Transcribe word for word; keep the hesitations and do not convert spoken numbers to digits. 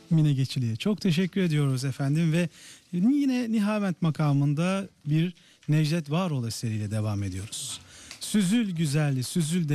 Mine Geçili'ye çok teşekkür ediyoruz efendim ve yine Nihavent makamında bir Necdet Varol eseriyle devam ediyoruz. Süzül güzelli, süzül de